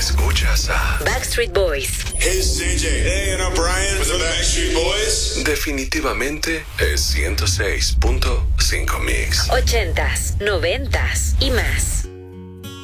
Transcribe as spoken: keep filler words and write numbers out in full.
Escuchas a Backstreet Boys. Hey, it's J J. Hey, and I'm Brian with the Backstreet Boys. Definitivamente es ciento seis punto cinco Mix. Ochentas, noventas y más.